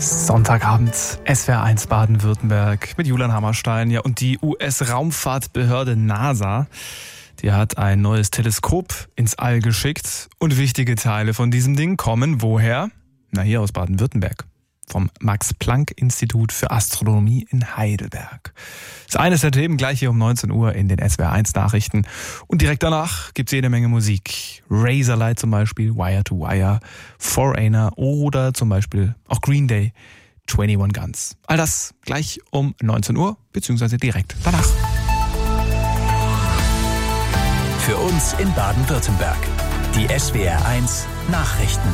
Sonntagabend, SWR1 Baden-Württemberg mit Julian Hammerstein. Ja, und die US-Raumfahrtbehörde NASA, die hat ein neues Teleskop ins All geschickt. Und wichtige Teile von diesem Ding kommen woher? Na, hier aus Baden-Württemberg. Vom Max-Planck-Institut für Astronomie in Heidelberg. Das ist eines der Themen gleich hier um 19 Uhr in den SWR1 Nachrichten. Und direkt danach gibt's jede Menge Musik. Razorlight zum Beispiel, Wire to Wire, Foreigner oder zum Beispiel auch Green Day, 21 Guns. All das gleich um 19 Uhr, beziehungsweise direkt danach. Für uns in Baden-Württemberg. Die SWR1 Nachrichten.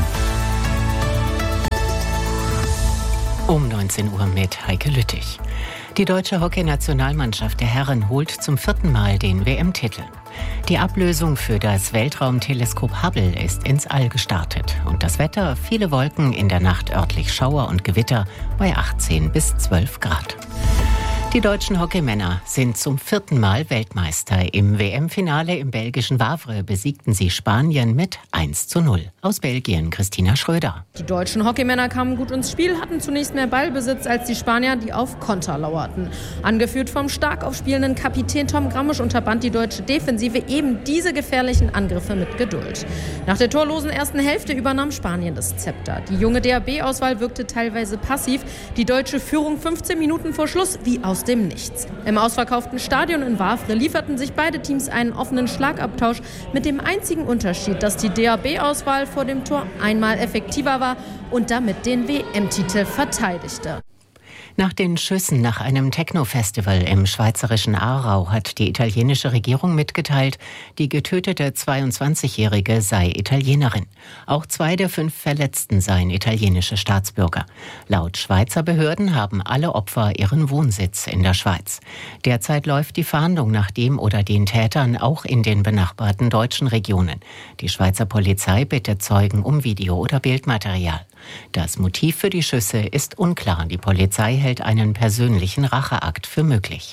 Um 19 Uhr mit Heike Lüttich. Die deutsche Hockeynationalmannschaft der Herren holt zum 4. Mal den WM-Titel. Die Ablösung für das Weltraumteleskop Hubble ist ins All gestartet. Und das Wetter, viele Wolken, in der Nacht örtlich Schauer und Gewitter bei 18 bis 12 Grad. Die deutschen Hockeymänner sind zum 4. Mal Weltmeister. Im WM-Finale im belgischen Wavre besiegten sie Spanien mit 1:0. Aus Belgien Christina Schröder. Die deutschen Hockeymänner kamen gut ins Spiel, hatten zunächst mehr Ballbesitz als die Spanier, die auf Konter lauerten. Angeführt vom stark aufspielenden Kapitän Tom Grammisch unterband die deutsche Defensive eben diese gefährlichen Angriffe mit Geduld. Nach der torlosen ersten Hälfte übernahm Spanien das Zepter. Die junge DAB-Auswahl wirkte teilweise passiv. Die deutsche Führung 15 Minuten vor Schluss wie aus dem Nichts. Im ausverkauften Stadion in Wavre lieferten sich beide Teams einen offenen Schlagabtausch mit dem einzigen Unterschied, dass die DAB-Auswahl vor dem Tor einmal effektiver war und damit den WM-Titel verteidigte. Nach den Schüssen nach einem Techno-Festival im schweizerischen Aarau hat die italienische Regierung mitgeteilt, die getötete 22-Jährige sei Italienerin. Auch 2 der 5 Verletzten seien italienische Staatsbürger. Laut Schweizer Behörden haben alle Opfer ihren Wohnsitz in der Schweiz. Derzeit läuft die Fahndung nach dem oder den Tätern auch in den benachbarten deutschen Regionen. Die Schweizer Polizei bittet Zeugen um Video- oder Bildmaterial. Das Motiv für die Schüsse ist unklar. Die Polizei hält einen persönlichen Racheakt für möglich.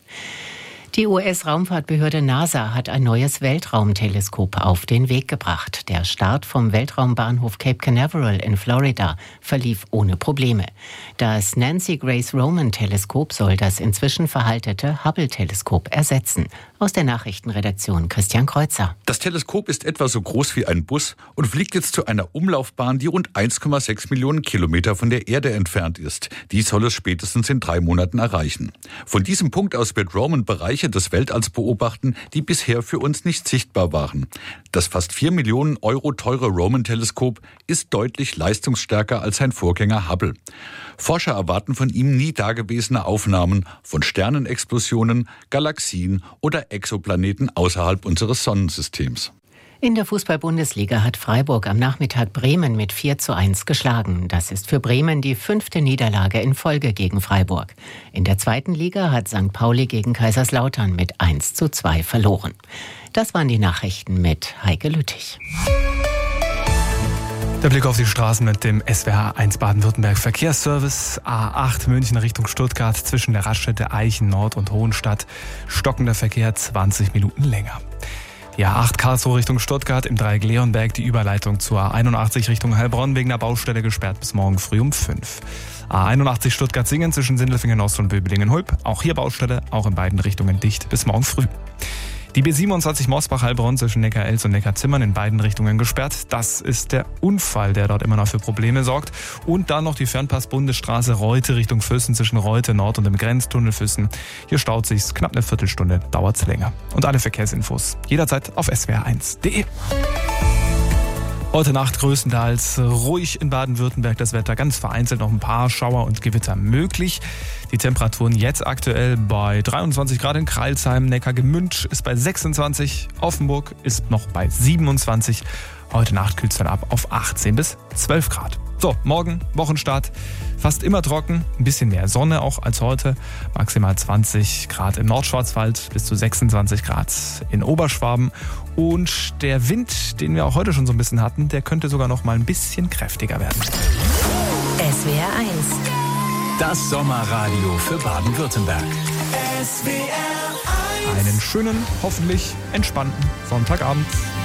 Die US-Raumfahrtbehörde NASA hat ein neues Weltraumteleskop auf den Weg gebracht. Der Start vom Weltraumbahnhof Cape Canaveral in Florida verlief ohne Probleme. Das Nancy Grace Roman-Teleskop soll das inzwischen veraltete Hubble-Teleskop ersetzen. Aus der Nachrichtenredaktion Christian Kreuzer. Das Teleskop ist etwa so groß wie ein Bus und fliegt jetzt zu einer Umlaufbahn, die rund 1,6 Millionen Kilometer von der Erde entfernt ist. Die soll es spätestens in 3 Monaten erreichen. Von diesem Punkt aus wird Roman Bereiche des Weltalls beobachten, die bisher für uns nicht sichtbar waren. Das fast 4 Millionen Euro teure Roman-Teleskop ist deutlich leistungsstärker als sein Vorgänger Hubble. Forscher erwarten von ihm nie dagewesene Aufnahmen von Sternenexplosionen, Galaxien oder Exoplaneten außerhalb unseres Sonnensystems. In der Fußball-Bundesliga hat Freiburg am Nachmittag Bremen mit 4:1 geschlagen. Das ist für Bremen die 5. Niederlage in Folge gegen Freiburg. In der 2. Liga hat St. Pauli gegen Kaiserslautern mit 1:2 verloren. Das waren die Nachrichten mit Heike Lüttich. Der Blick auf die Straßen mit dem SWR1 Baden-Württemberg Verkehrsservice. A8 München Richtung Stuttgart zwischen der Raststätte Eichen Nord und Hohenstadt. Stockender Verkehr 20 Minuten länger. Die A8 Karlsruhe Richtung Stuttgart im Dreieck Leonberg, die Überleitung zur A81 Richtung Heilbronn wegen der Baustelle gesperrt bis morgen früh um 5. A81 Stuttgart-Singen zwischen Sindelfingen Ost und Böblingen-Hulp. Auch hier Baustelle, auch in beiden Richtungen dicht bis morgen früh. Die B27 Mosbach-Heilbronn zwischen Neckar-Elz und Neckar-Zimmern in beiden Richtungen gesperrt. Das ist der Unfall, der dort immer noch für Probleme sorgt. Und dann noch die Fernpass-Bundesstraße Reute Richtung Füssen zwischen Reute Nord und dem Grenztunnel Füssen. Hier staut sich's knapp eine Viertelstunde, dauert's länger. Und alle Verkehrsinfos jederzeit auf swr1.de. Heute Nacht größtenteils ruhig in Baden-Württemberg das Wetter. Ganz vereinzelt noch ein paar Schauer und Gewitter möglich. Die Temperaturen jetzt aktuell bei 23 Grad in Crailsheim. Neckargemünd ist bei 26. Offenburg ist noch bei 27. Heute Nacht kühlt es dann ab auf 18 bis 12 Grad. So, morgen Wochenstart. Fast immer trocken, ein bisschen mehr Sonne auch als heute. Maximal 20 Grad im Nordschwarzwald, bis zu 26 Grad in Oberschwaben. Und der Wind, den wir auch heute schon so ein bisschen hatten, der könnte sogar noch mal ein bisschen kräftiger werden. SWR1. Das Sommerradio für Baden-Württemberg. Einen schönen, hoffentlich entspannten Sonntagabend.